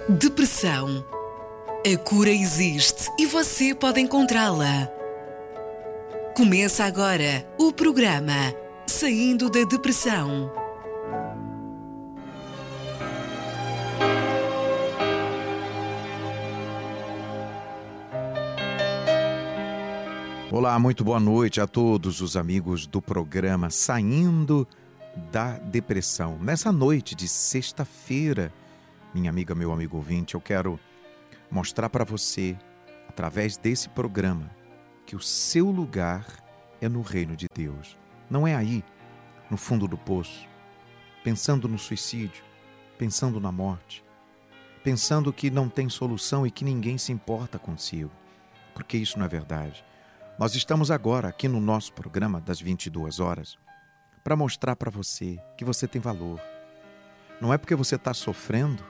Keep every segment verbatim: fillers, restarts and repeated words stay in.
Depressão. A cura existe e você pode encontrá-la. Começa agora o programa Saindo da Depressão. Olá, muito boa noite a todos os amigos do programa Saindo da Depressão. Nessa noite de sexta-feira, minha amiga, meu amigo ouvinte, eu quero mostrar para você, através desse programa, que o seu lugar é no reino de Deus. Não é aí, no fundo do poço, pensando no suicídio, pensando na morte, pensando que não tem solução e que ninguém se importa consigo, porque isso não é verdade. Nós estamos agora aqui no nosso programa das vinte e duas horas para mostrar para você que você tem valor. Não é porque você está sofrendo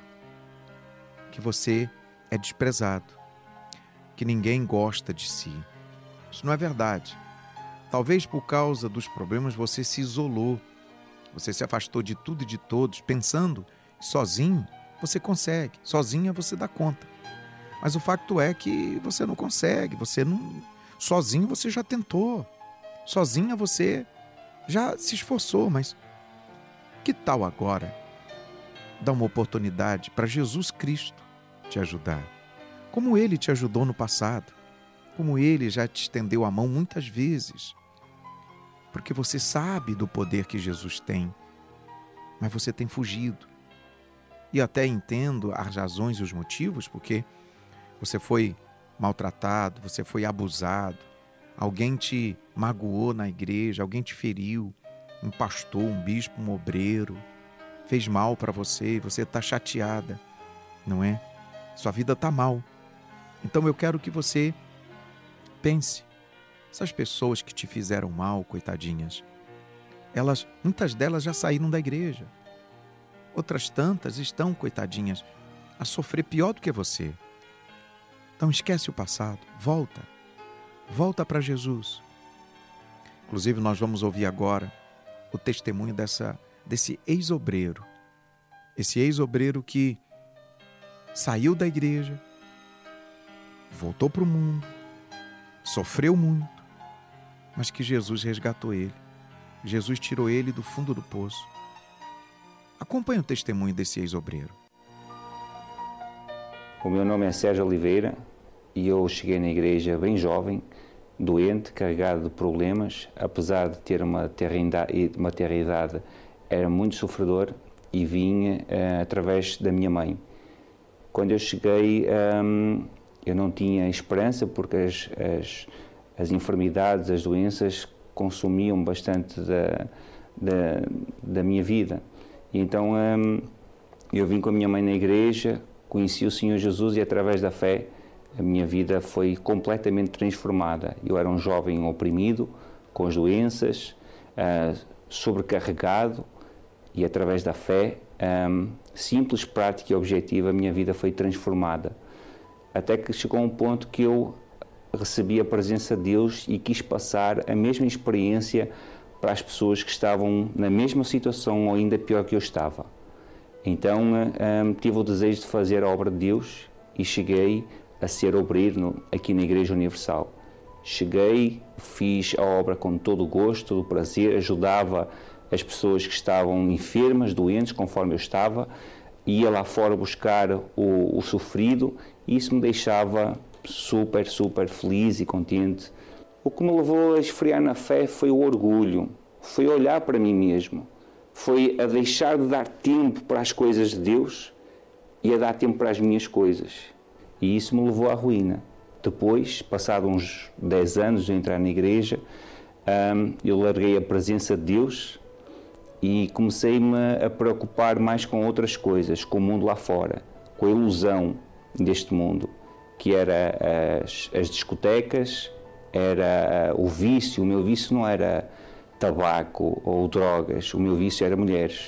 que você é desprezado, que ninguém gosta de si. Isso não é verdade. Talvez por causa dos problemas você se isolou, você se afastou de tudo e de todos, pensando que sozinho você consegue, sozinha você dá conta. Mas o facto é que você não consegue, você não... Sozinho você já tentou, sozinha você já se esforçou, mas que tal agora dar uma oportunidade para Jesus Cristo te ajudar? Como Ele te ajudou no passado, como Ele já te estendeu a mão muitas vezes, porque você sabe do poder que Jesus tem, mas você tem fugido. E até entendo as razões e os motivos, porque você foi maltratado, você foi abusado, alguém te magoou na igreja, alguém te feriu, um pastor, um bispo, um obreiro, fez mal para você e você está chateada, não é? Sua vida está mal. Então eu quero que você pense, essas pessoas que te fizeram mal, coitadinhas, elas, muitas delas já saíram da igreja, outras tantas estão, coitadinhas, a sofrer pior do que você. Então esquece o passado, volta, volta para Jesus. Inclusive nós vamos ouvir agora o testemunho dessa, desse ex-obreiro, esse ex-obreiro que saiu da igreja, voltou para o mundo, sofreu muito, mas que Jesus resgatou ele, Jesus tirou ele do fundo do poço. Acompanhe o testemunho desse ex-obreiro. O meu nome é Sérgio Oliveira e eu cheguei na igreja bem jovem, doente, carregado de problemas. Apesar de ter uma terra idade, era muito sofredor e vinha uh, através da minha mãe. Quando eu cheguei, um, eu não tinha esperança porque as, as, as enfermidades, as doenças consumiam bastante da, da, da minha vida. E então um, eu vim com a minha mãe na igreja, conheci o Senhor Jesus e através da fé a minha vida foi completamente transformada. Eu era um jovem oprimido, com as doenças, uh, sobrecarregado e através da fé, um, simples, prática e objetiva, a minha vida foi transformada. Até que chegou a um ponto que eu recebi a presença de Deus e quis passar a mesma experiência para as pessoas que estavam na mesma situação ou ainda pior que eu estava. Então um, tive o desejo de fazer a obra de Deus e cheguei a ser obreiro no, aqui na Igreja Universal. Cheguei, fiz a obra com todo o gosto, todo o prazer, ajudava as pessoas que estavam enfermas, doentes, conforme eu estava, ia lá fora buscar o, o sofrido e isso me deixava super, super feliz e contente. O que me levou a esfriar na fé foi o orgulho, foi olhar para mim mesmo. Foi a deixar de dar tempo para as coisas de Deus e a dar tempo para as minhas coisas. E isso me levou à ruína. Depois, passado uns dez anos de entrar na igreja, um, eu larguei a presença de Deus e comecei-me a preocupar mais com outras coisas, com o mundo lá fora, com a ilusão deste mundo, que era as, as discotecas, era o vício. O meu vício não era tabaco ou drogas, o meu vício era mulheres.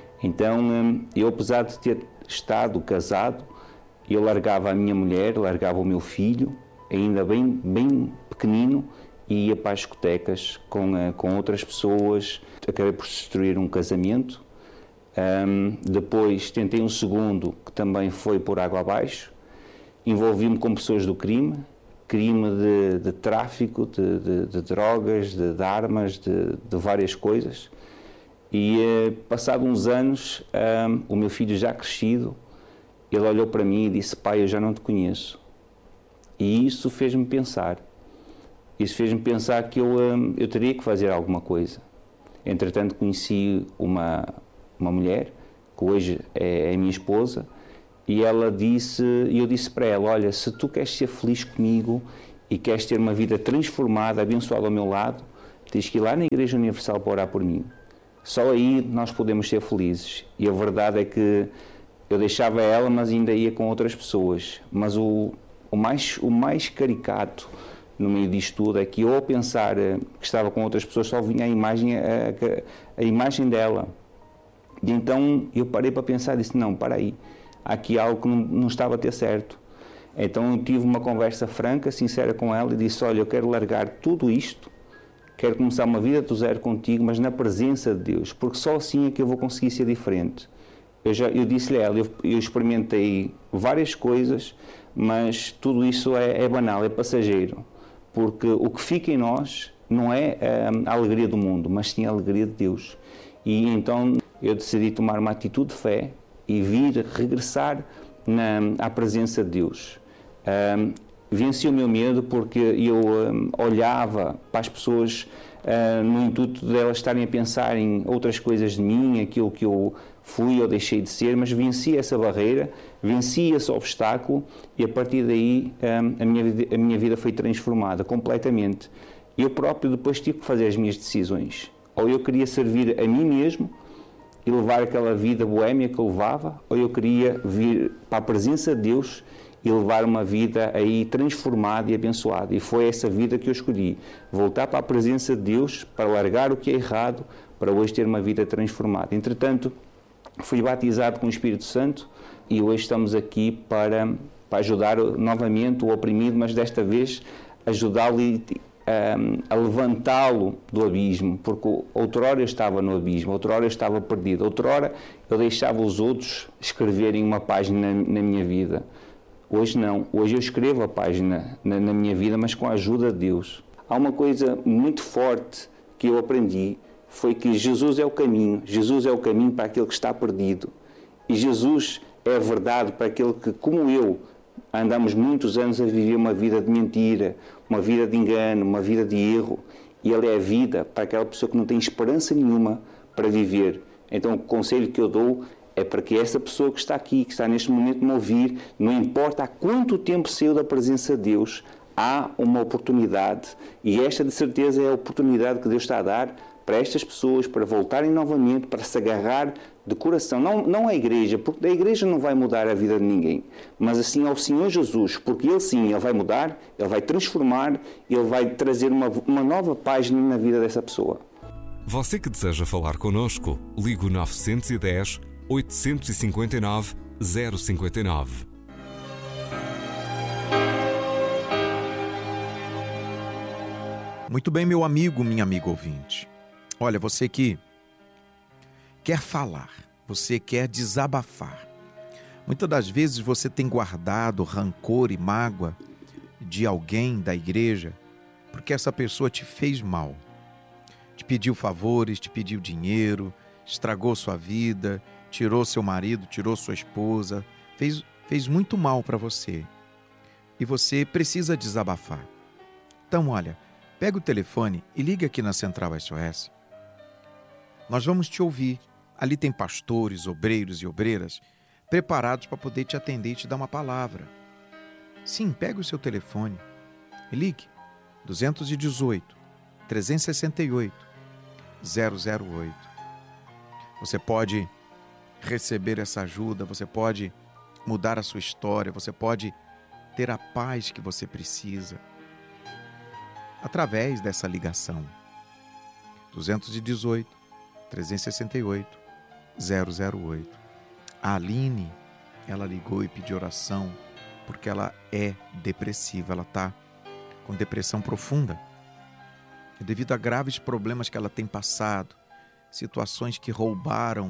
Então, eu, apesar de ter estado casado, eu largava a minha mulher, largava o meu filho, ainda bem, bem pequenino, e ia para as discotecas com, com outras pessoas. Acabei por destruir um casamento, Um, depois tentei um segundo, que também foi por água abaixo. Envolvi-me com pessoas do crime, crime de, de tráfico, de, de, de drogas, de, de armas, de, de várias coisas. E eh, passado uns anos, um, o meu filho já crescido, ele olhou para mim e disse: pai, eu já não te conheço. E isso fez-me pensar. Isso fez-me pensar que eu, um, eu teria que fazer alguma coisa. Entretanto, conheci uma, uma mulher, que hoje é, é minha esposa, e ela disse, e eu disse para ela: olha, se tu queres ser feliz comigo e queres ter uma vida transformada, abençoada ao meu lado, tens que ir lá na Igreja Universal para orar por mim. Só aí nós podemos ser felizes. E a verdade é que eu deixava ela, mas ainda ia com outras pessoas. Mas o, o, mais, o mais caricato no meio disto tudo é que eu, ao pensar que estava com outras pessoas, só vinha a imagem, a, a, a imagem dela. E então eu parei para pensar e disse: não, para aí, há aqui algo que não, não estava a ter certo. Então eu tive uma conversa franca, sincera com ela e disse: olha, eu quero largar tudo isto, quero começar uma vida do zero contigo, mas na presença de Deus, porque só assim é que eu vou conseguir ser diferente. Eu, já, eu disse-lhe a ela, eu, eu experimentei várias coisas, mas tudo isso é, é banal, é passageiro, porque o que fica em nós não é a, a alegria do mundo, mas sim a alegria de Deus. E então eu decidi tomar uma atitude de fé e vir regressar na, à presença de Deus. Um, venci o meu medo porque eu um, olhava para as pessoas uh, no intuito de elas estarem a pensar em outras coisas de mim, aquilo que eu fui ou deixei de ser, mas venci essa barreira, venci esse obstáculo e a partir daí um, a, minha, a minha vida foi transformada completamente. Eu próprio depois tive que fazer as minhas decisões. Ou eu queria servir a mim mesmo e levar aquela vida boémia que eu levava, ou eu queria vir para a presença de Deus e levar uma vida aí transformada e abençoada. E foi essa vida que eu escolhi. Voltar para a presença de Deus, para largar o que é errado, para hoje ter uma vida transformada. Entretanto, fui batizado com o Espírito Santo e hoje estamos aqui para, para ajudar novamente o oprimido, mas desta vez ajudá-lo a, a levantá-lo do abismo, porque outrora eu estava no abismo, outrora eu estava perdido, outrora eu deixava os outros escreverem uma página na, na minha vida. Hoje não, hoje eu escrevo a página na, na minha vida, mas com a ajuda de Deus. Há uma coisa muito forte que eu aprendi, foi que Jesus é o caminho, Jesus é o caminho para aquele que está perdido. E Jesus é a verdade para aquele que, como eu, andamos muitos anos a viver uma vida de mentira, uma vida de engano, uma vida de erro. E Ele é a vida para aquela pessoa que não tem esperança nenhuma para viver. Então o conselho que eu dou é para que essa pessoa que está aqui, que está neste momento a me ouvir, não importa há quanto tempo saiu da presença de Deus, há uma oportunidade. E esta, de certeza, é a oportunidade que Deus está a dar para estas pessoas, para voltarem novamente, para se agarrar de coração, não, não à igreja, porque a igreja não vai mudar a vida de ninguém, mas assim ao Senhor Jesus, porque Ele sim, Ele vai mudar, Ele vai transformar, Ele vai trazer uma, uma nova página na vida dessa pessoa. Você que deseja falar connosco, ligue o nove um zero, oito cinco nove, zero cinco nove. Muito bem, meu amigo, minha amiga ouvinte. Olha, você que quer falar, você quer desabafar. Muitas das vezes você tem guardado rancor e mágoa de alguém da igreja porque essa pessoa te fez mal. Te pediu favores, te pediu dinheiro, estragou sua vida, tirou seu marido, tirou sua esposa, fez, fez muito mal para você. E você precisa desabafar. Então, olha, pega o telefone e liga aqui na Central S O S. Nós vamos te ouvir. Ali tem pastores, obreiros e obreiras preparados para poder te atender e te dar uma palavra. Sim, pega o seu telefone e ligue dois um oito, três seis oito, zero zero oito. Você pode receber essa ajuda, você pode mudar a sua história, você pode ter a paz que você precisa através dessa ligação. dois um oito, três seis oito, zero zero oito. A Aline, ela ligou e pediu oração porque ela é depressiva, ela está com depressão profunda. E devido a graves problemas que ela tem passado, situações que roubaram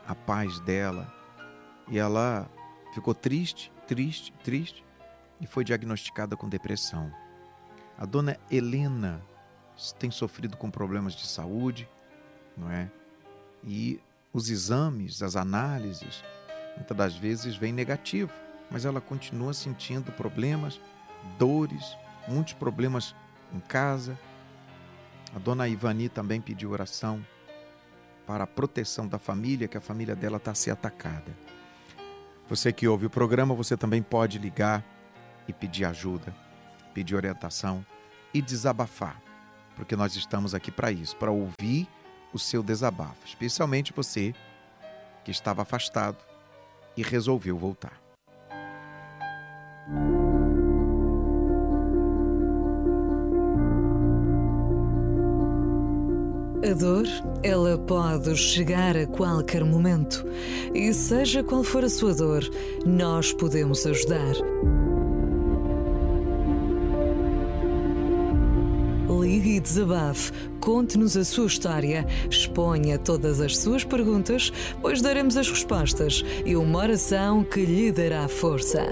a paz dela. E ela ficou triste, triste, triste e foi diagnosticada com depressão. A dona Helena tem sofrido com problemas de saúde, não é? E os exames, as análises, muitas das vezes vêm negativo, mas ela continua sentindo problemas, dores, muitos problemas em casa. A dona Ivani também pediu oração para a proteção da família, que a família dela está a ser atacada. Você que ouve o programa, você também pode ligar e pedir ajuda, pedir orientação e desabafar, porque nós estamos aqui para isso, para ouvir o seu desabafo, especialmente você que estava afastado e resolveu voltar. A dor, ela pode chegar a qualquer momento. E seja qual for a sua dor, nós podemos ajudar. Ligue e desabafe, conte-nos a sua história, exponha todas as suas perguntas, pois daremos as respostas e uma oração que lhe dará força.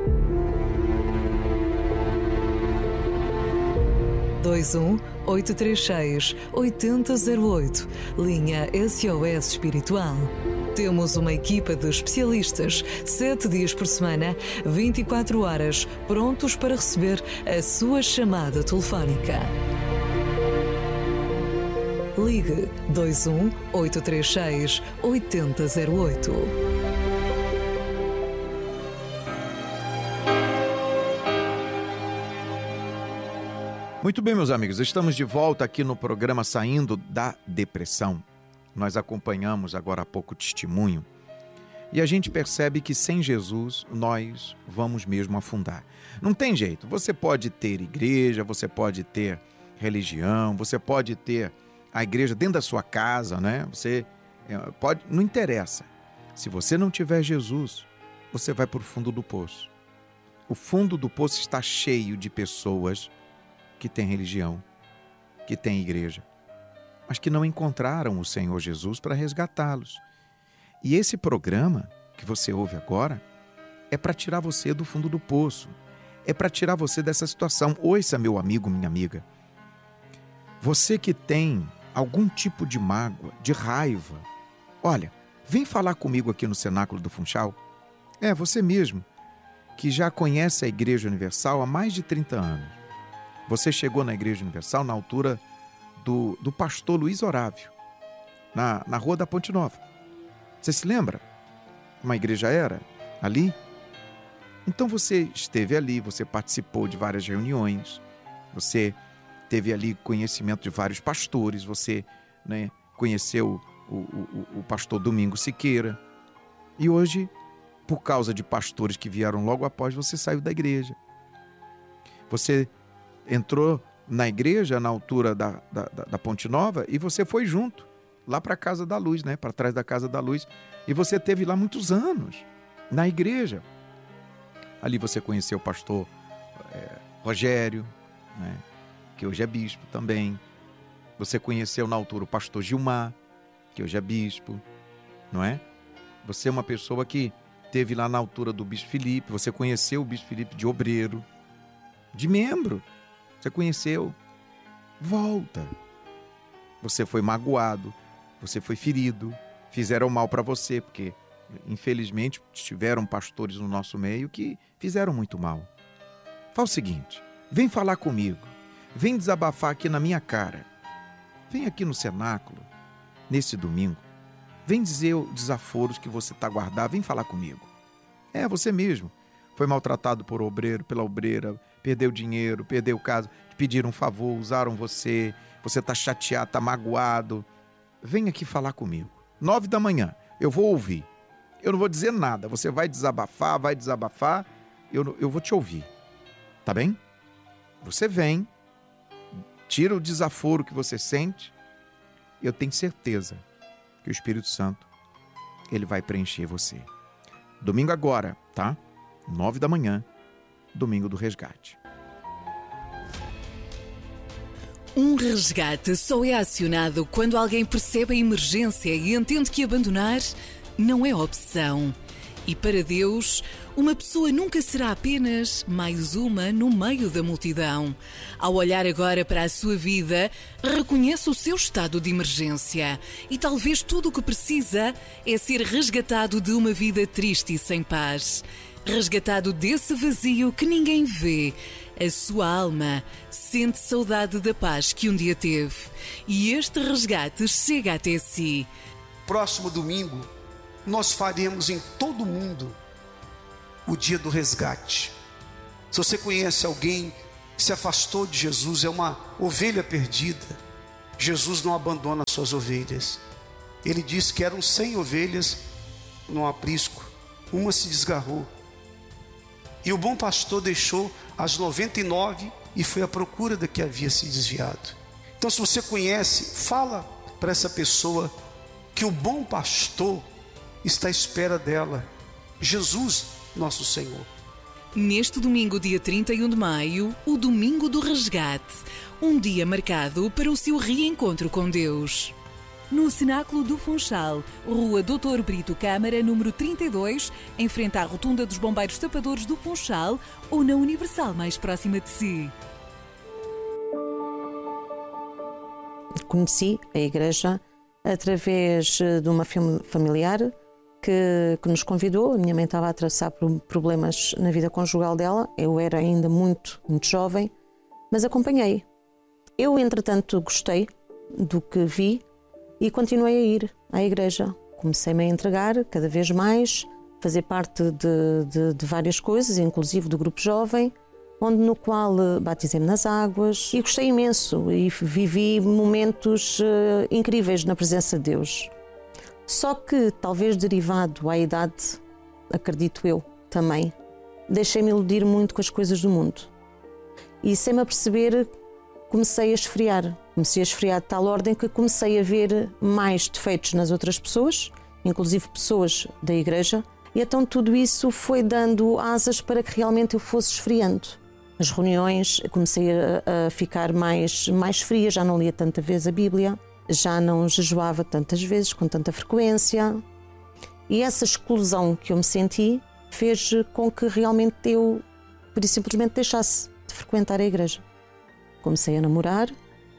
dois um oito três seis oito zero zero oito, linha S O S Espiritual. Temos uma equipa de especialistas, sete dias por semana, vinte e quatro horas, prontos para receber a sua chamada telefónica. Ligue dois um oito três seis oito zero zero oito. Muito bem, meus amigos, estamos de volta aqui no programa Saindo da Depressão. Nós acompanhamos agora há pouco o testemunho e a gente percebe que sem Jesus nós vamos mesmo afundar. Não tem jeito, você pode ter igreja, você pode ter religião, você pode ter a igreja dentro da sua casa, né? Você pode, não interessa. Se você não tiver Jesus, você vai para o fundo do poço. O fundo do poço está cheio de pessoas que têm religião, que têm igreja, mas que não encontraram o Senhor Jesus para resgatá-los. E esse programa que você ouve agora é para tirar você do fundo do poço, é para tirar você dessa situação. Ouça, meu amigo, minha amiga, você que tem algum tipo de mágoa, de raiva, olha, vem falar comigo aqui no Cenáculo do Funchal. É, você mesmo, que já conhece a Igreja Universal há mais de trinta anos. Você chegou na Igreja Universal na altura do, do pastor Luiz Orávio, na, na Rua da Ponte Nova. Você se lembra? Uma igreja era ali? Então você esteve ali, você participou de várias reuniões, você teve ali conhecimento de vários pastores, você, né, conheceu o, o, o pastor Domingos Siqueira. E hoje, por causa de pastores que vieram logo após, você saiu da igreja. Você entrou na igreja na altura da, da, da Ponte Nova e você foi junto, lá para a Casa da Luz, né? Para trás da Casa da Luz. E você esteve lá muitos anos, na igreja. Ali você conheceu o pastor é, Rogério, né? Que hoje é bispo também. Você conheceu na altura o pastor Gilmar, que hoje é bispo, não é? Você é uma pessoa que esteve lá na altura do bispo Felipe, você conheceu o bispo Felipe de obreiro, de membro. Você conheceu, volta. Você foi magoado, você foi ferido, fizeram mal para você, porque infelizmente tiveram pastores no nosso meio que fizeram muito mal. Fala o seguinte, vem falar comigo, vem desabafar aqui na minha cara. Vem aqui no cenáculo, nesse domingo, vem dizer os desaforos que você está guardado, vem falar comigo. É, você mesmo. Foi maltratado por obreiro, pela obreira, perdeu dinheiro, perdeu casa, te pediram um favor, usaram você, você está chateado, está magoado. Vem aqui falar comigo. Nove da manhã, eu vou ouvir. Eu não vou dizer nada, você vai desabafar, vai desabafar, eu, eu vou te ouvir. Tá bem? Você vem, tira o desaforo que você sente, eu tenho certeza que o Espírito Santo, ele vai preencher você. Domingo agora, tá? Nove da manhã, domingo do resgate. Um resgate só é acionado quando alguém percebe a emergência e entende que abandonar não é opção. E para Deus, uma pessoa nunca será apenas mais uma no meio da multidão. Ao olhar agora para a sua vida, reconhece o seu estado de emergência. E talvez tudo o que precisa é ser resgatado de uma vida triste e sem paz. Resgatado desse vazio que ninguém vê. A sua alma sente saudade da paz que um dia teve. E este resgate chega até si. Próximo domingo, nós faremos em todo o mundo o dia do resgate. Se você conhece alguém que se afastou de Jesus, é uma ovelha perdida, Jesus não abandona suas ovelhas. Ele disse que eram cem ovelhas no aprisco, uma se desgarrou. E o bom pastor deixou as noventa e nove e foi à procura da que havia se desviado. Então, se você conhece, fala para essa pessoa que o bom pastor está à espera dela, Jesus, nosso Senhor. Neste domingo, dia trinta e um de maio, o Domingo do Resgate, um dia marcado para o seu reencontro com Deus. No Cenáculo do Funchal, Rua doutor Brito Câmara, número trinta e dois, em frente à Rotunda dos Bombeiros Tapadores do Funchal, ou na Universal mais próxima de si. Conheci a igreja através de uma familiar que, que nos convidou. A minha mãe estava a atravessar por problemas na vida conjugal dela. Eu era ainda muito, muito jovem, mas acompanhei. Eu, entretanto, gostei do que vi e continuei a ir à igreja. Comecei-me a entregar cada vez mais, fazer parte de, de, de várias coisas, inclusive do grupo jovem, onde no qual batizei-me nas águas e gostei imenso e vivi momentos uh, incríveis na presença de Deus. Só que, talvez derivado à idade, acredito eu também, deixei-me iludir muito com as coisas do mundo. E sem me aperceber, comecei a esfriar. Comecei a esfriar de tal ordem que comecei a ver mais defeitos nas outras pessoas, inclusive pessoas da igreja, e então tudo isso foi dando asas para que realmente eu fosse esfriando. Nas reuniões comecei a, a ficar mais, mais fria, já não lia tanta vez a Bíblia, já não jejuava tantas vezes, com tanta frequência. E essa exclusão que eu me senti fez com que realmente eu, por isso simplesmente, deixasse de frequentar a igreja. Comecei a namorar,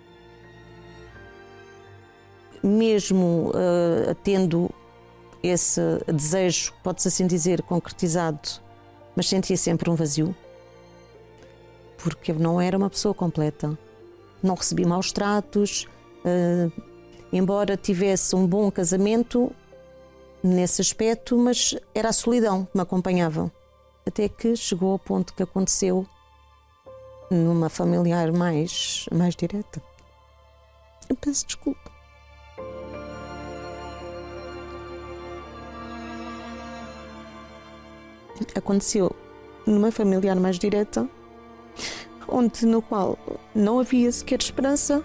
mesmo uh, tendo esse desejo, pode-se assim dizer, concretizado, mas sentia sempre um vazio, porque eu não era uma pessoa completa. Não recebi maus tratos, uh, embora tivesse um bom casamento nesse aspecto, mas era a solidão que me acompanhava. Até que chegou ao ponto que aconteceu numa familiar mais, mais direta. Eu peço desculpa. Aconteceu numa familiar mais direta, onde no qual não havia sequer esperança.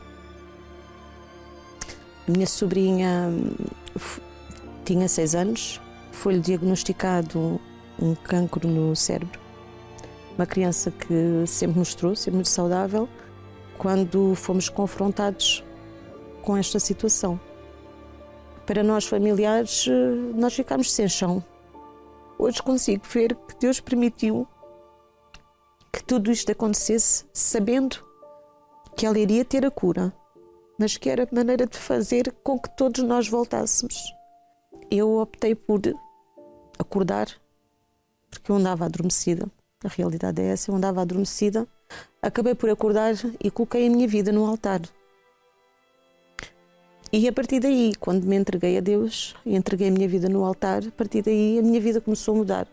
Minha sobrinha tinha seis anos, foi-lhe diagnosticado um cancro no cérebro. Uma criança que sempre mostrou ser muito saudável. Quando fomos confrontados com esta situação, para nós familiares, nós ficámos sem chão. Hoje consigo ver que Deus permitiu que tudo isto acontecesse, sabendo que ela iria ter a cura, mas que era a maneira de fazer com que todos nós voltássemos. Eu optei por acordar, porque eu andava adormecida. A realidade é essa, eu andava adormecida. Acabei por acordar e coloquei a minha vida no altar. E a partir daí, quando me entreguei a Deus e entreguei a minha vida no altar, a partir daí a minha vida começou a mudar.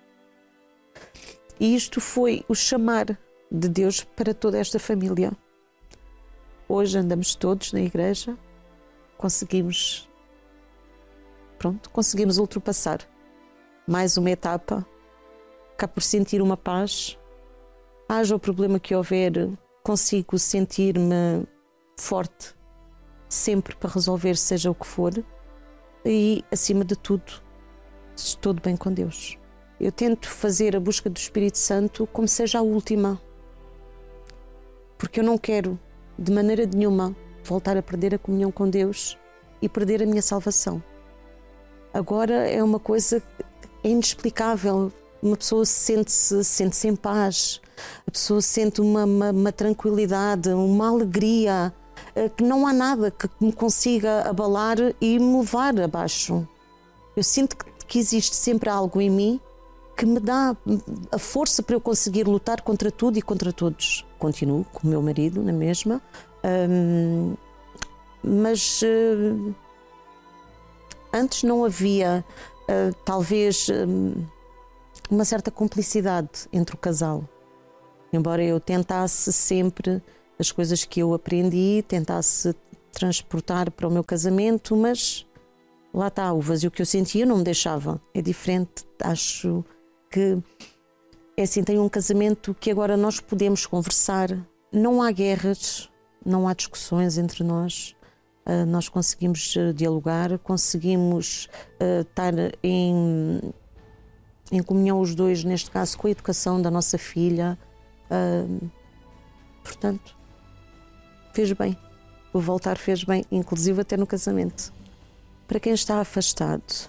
E isto foi o chamar de Deus para toda esta família. Hoje andamos todos na igreja, conseguimos, pronto, conseguimos ultrapassar mais uma etapa, cá por sentir uma paz. Haja o problema que houver, consigo sentir-me forte, sempre para resolver seja o que for, e acima de tudo estou de bem com Deus. Eu tento fazer a busca do Espírito Santo como seja a última, porque eu não quero de maneira nenhuma voltar a perder a comunhão com Deus e perder a minha salvação. Agora é uma coisa é inexplicável. Uma pessoa sente-se sente-se em paz, a pessoa sente uma, uma, uma tranquilidade, uma alegria, que não há nada que me consiga abalar e me levar abaixo. Eu sinto que, que existe sempre algo em mim que me dá a força para eu conseguir lutar contra tudo e contra todos. Continuo com o meu marido na mesma, hum, mas uh, antes não havia uh, talvez um, uma certa cumplicidade entre o casal. Embora eu tentasse sempre as coisas que eu aprendi, tentasse transportar para o meu casamento, mas lá está, o vazio que eu sentia não me deixava. É diferente, acho que é assim, tenho um casamento que agora nós podemos conversar, não há guerras, não há discussões entre nós, uh, nós conseguimos uh, dialogar, conseguimos uh, estar em, em comunhão os dois, neste caso com a educação da nossa filha, uh, portanto fez bem, o voltar fez bem, inclusive até no casamento. Para quem está afastado,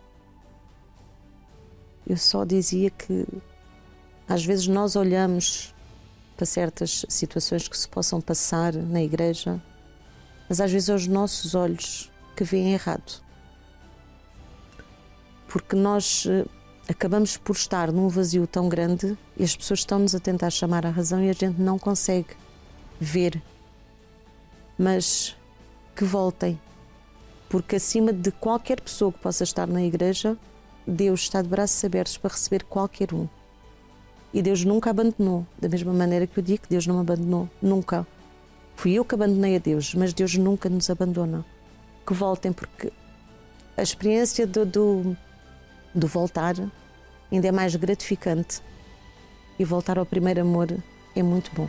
eu só dizia que às vezes nós olhamos para certas situações que se possam passar na igreja, mas às vezes é os nossos olhos que veem errado. Porque nós acabamos por estar num vazio tão grande e as pessoas estão-nos a tentar chamar à razão e a gente não consegue ver. Mas que voltem, porque acima de qualquer pessoa que possa estar na igreja, Deus está de braços abertos para receber qualquer um. E Deus nunca abandonou, da mesma maneira que eu digo que Deus não me abandonou, nunca. Fui eu que abandonei a Deus, mas Deus nunca nos abandona. Que voltem, porque a experiência do, do, do voltar ainda é mais gratificante. E voltar ao primeiro amor é muito bom.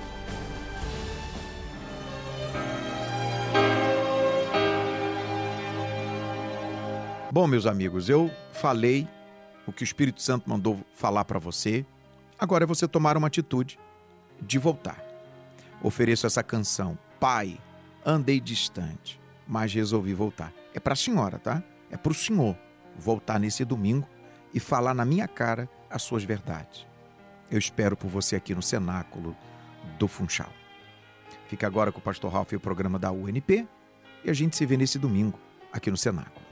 Bom, meus amigos, eu falei o que o Espírito Santo mandou falar para você. Agora é você tomar uma atitude de voltar. Ofereço essa canção. Pai, andei distante, mas resolvi voltar. É para a senhora, tá? É para o senhor voltar nesse domingo e falar na minha cara as suas verdades. Eu espero por você aqui no Cenáculo do Funchal. Fica agora com o pastor Ralf e o programa da U N P e a gente se vê nesse domingo aqui no Cenáculo.